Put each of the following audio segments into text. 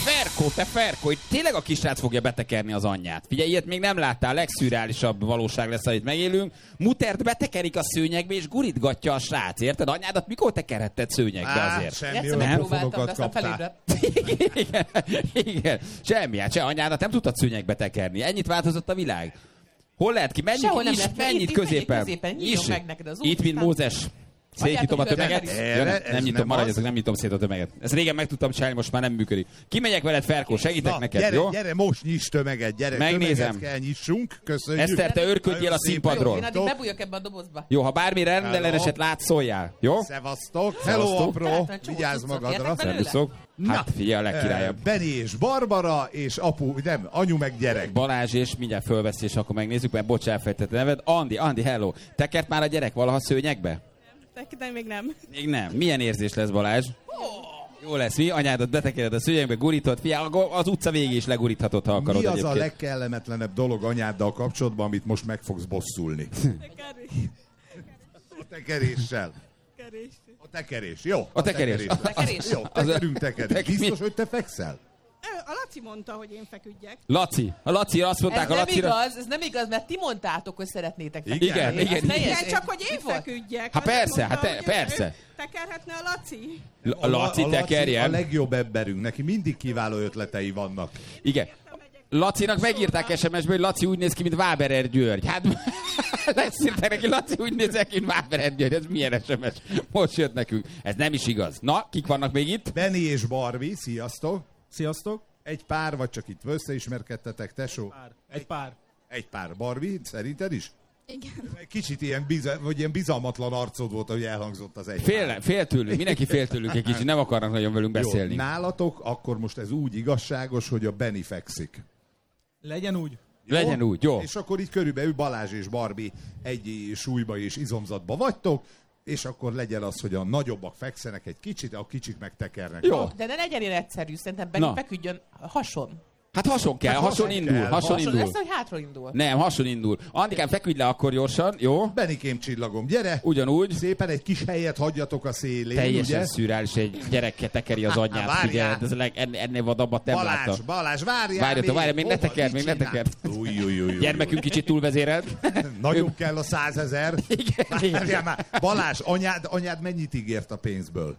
te Ferko, hogy tényleg a kisrác fogja betekerni az anyját. Figyelj, ilyet még nem láttál, legszürreálisabb valóság lesz, amit megélünk. Mutert betekerik a szőnyegbe, és gurítgatja a srác, érted? Anyádat mikor tekerhetted szőnyegbe azért? Semmi olyan pofonokat kaptál. Igen, semmi, hát se anyádat nem tudtad szőnyegbe tekerni. Ennyit változott a világ. Hol lehet ki? Mennyit középen? Itt, mint Mózes. Szétnyitom a tömeget. Nem nyitom, maradjatok, nem nyitom szét a tömeget. Ezt régen meg tudtam csinálni, most már nem működik. Kimegyek veled, Ferkó, segítek neked, jó? Gyere, most nyiss tömeget, gyere. Megnézem. Tömeget kell nyissunk, köszönjük. Eszter, te örködjél a színpadról. Én addig bebújok ebbe a dobozba. Jó, ha bármi rendelleneset látsz, szóljál, jó? Szevasztok. Hello, apró. Vigyázz magadra. Szervuszok. Hát figyelj, a legkirályabb. Benni és Barbara, és anyu meg gyerek. Balázs, és mindjárt fölveszi, és akkor megnézzük, mert bocs, elfejtettem neved. Andi, hello. Tekert már a gyerek valaha szőnyegbe? De még nem. Még nem. Milyen érzés lesz, Balázs? Jó lesz, mi? Anyádat betekered a szőnyegbe, gurítod, az utca végig is leguríthatod, ha akarod. Mi az egyébként. a legkellemetlenebb dolog anyáddal kapcsolatban, amit most meg fogsz bosszulni? A tekeréssel. A tekerés, jó. A tekerés. Jó, tekerés. Biztos, hogy te fekszel? A Laci mondta, hogy én feküdjek. Laci, azt mondták ez a Lacira. Ez nem igaz, mert ti mondtátok, hogy szeretnétek feküdni. Igen, csak hogy én feküdjek. Hát persze, persze. Tekerhetne a Laci? A Laci tekerjen. A legjobb emberünk, neki mindig kiváló ötletei vannak. Igen. Lacinak megírták SMS-be, hogy Laci úgy néz ki, mint Váberer György. Hát leszírták neki, Laci úgy néz ki, mint Váberer György. Ez milyen SMS? Most jött nekünk. Ez nem is igaz. Na, kik vannak még itt? Benni és Barbie, sziasztok. Sziasztok. Egy pár, vagy csak itt összeismerkedtetek, tesó? Egy pár. Barbie, szerinted is? Igen. Kicsit ilyen bizalmatlan arcod volt, hogy elhangzott az egy. Fél tőlünk, mindenki fél tőlünk egy kicsit, nem akarnak nagyon velünk beszélni. Jó, nálatok akkor most ez úgy igazságos, hogy a Benni fekszik. Legyen úgy. Legyen úgy, jó. És akkor így körülbelül Balázs és Barbie egy súlyba és izomzatba vagytok, és akkor legyen az, hogy a nagyobbak fekszenek egy kicsit, a kicsik megtekernek. Jó. De ne legyen ilyen egyszerű, szerintem Benni feküdjön hason. Hát hason kell, hason indul. Lesz, hogy hátra indul. Nem, hason indul. Andikám, feküdj le akkor gyorsan, jó? Benikém csillagom, gyere! Ugyanúgy. Szépen egy kis helyet hagyjatok a szélén, teljesen ugye? szürreális, egy gyerekkel tekeri az anyját. Figyelj, ez ennél vadabbat nem láttam. Balázs, várjál! Várj, még ne tekerd. Gyermekünk kicsit túlvezérelt. Nagyon kell a 100 000. Igen. Már. Balázs, anyád mennyit ígért a pénzből?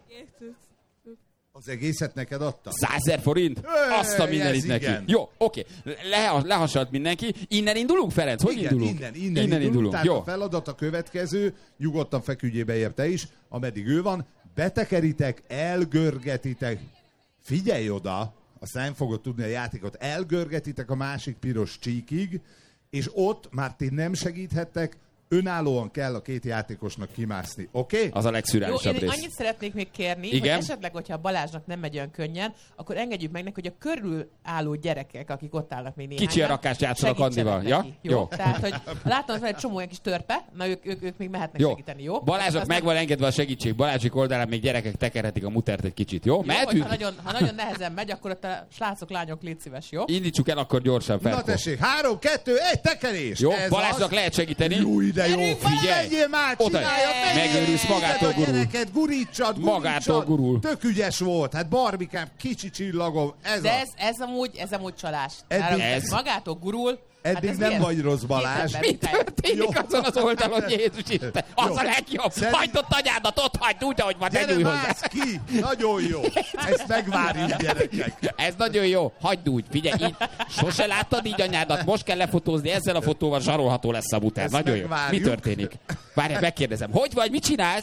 Az egészet neked adta? 100 000 forint? Azt a mindenit neki. Igen. Jó, oké. Lehasalt mindenki. Innen indulunk, Ferenc? Hogy indulunk? Innen indulunk. Tehát Jó. a feladat a következő, nyugodtan feküdjél be érte is, ameddig ő van, betekeritek, elgörgetitek. Figyelj oda, azt nem fogod tudni a játékot, elgörgetitek a másik piros csíkig, és ott már ti nem segíthettek, önállóan kell a két játékosnak kimászni, oké? Az a legszürreálisabb rész. rész. Annyit szeretnék még kérni, hogy esetleg, hogyha a Balázsnak nem megy olyan könnyen, akkor engedjük meg neki, hogy a körül álló gyerekek, akik ott állnak még néhányan, kicsi a rakást játszanak Andival. Ja? Jó. Tehát, hogy látom, hogy egy csomó olyan kis törpe, na ők még mehetnek segíteni, jó? Balázsnak meg van engedve a segítség. Balázsik oldalán még gyerekek tekerhetik a mutert egy kicsit, jó? Mehetünk? Ha nagyon nehezen megy, akkor ott a srácok, lányok, légy szíves, jó? Indítsuk el akkor gyorsan, Ferko. Na tessék, 3, 2, 1, tekerés! Jó, Balázsnak lehet segíteni. Jó, de jó. Figyelj! Menjél már, csináljad, megőrülsz, magától gurul. Gyereket, gurítsad. Magától gurul. Tök ügyes volt. Hát Barbikám, kicsi csillagom. Ez amúgy csalás. Ez magától gurul. Eddig hát nem vagy rossz, Balázs. Mi történik azon az oldalon, Jézus Isten? Az a legjobb. Hagyd ott anyádat, ott hagyd úgy, ahogy van, ne nyújj hozzá. Mász ki. Nagyon jó. Ezt megvárjuk, gyerekek. Ez nagyon jó. Hagyd úgy. Figyelj, így. Sose láttad így anyádat. Most kell lefotózni. Ezzel a fotóval zsarolható lesz a muter. Nagyon jó. Mi történik? Várjál, megkérdezem. Hogy vagy? Mit csinálsz?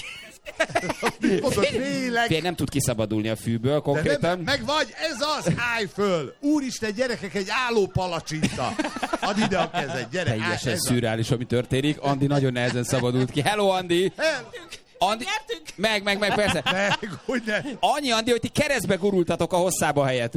Félek. Nem tud kiszabadulni a fűből konkrétan. Meg vagy, ez az, állj föl! Úristen, gyerekek, egy álló palacsinta. Add ide a kezed, gyerek. Teljesen szürreális, ami történik. Andi nagyon nehezen szabadult ki. Hello, Andi! Andi, meg, persze. Meg, hogy ne. Annyi, Andi, hogy ti keresztbe gurultatok a hosszába helyett.